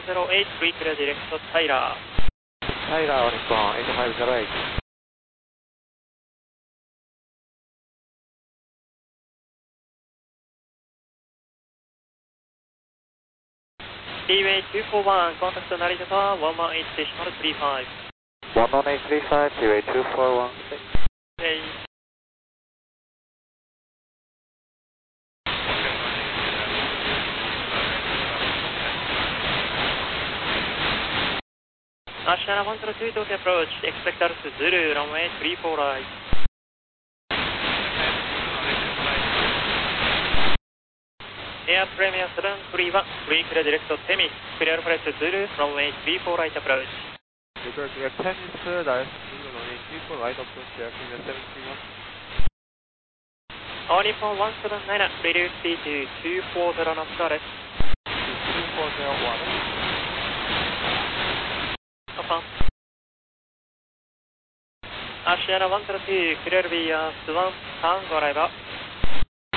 3clear direct Tyler. Tyler, Nippon 8508. Seaway 241, contact Narita Tower 118.35. 11835, Seaway 241. Okay. Ashana 102 to approach, expect altitude Zulu, runway 34 right. Air Premier 731, free clear direct Temis, clear flight Zulu, runway 34 right approach. Return to Tennis, direct Zulu, runway 34 right approach, Air Premier 731. All Nippon 179, reduce speed to 240 knots direct. 2401. Confirm. Ashana 102, clear via Swan, turn arrival.